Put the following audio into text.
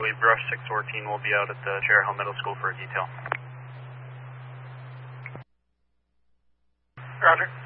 Brush 614 will be out at the Cherry Hill Middle School for a detail. Roger.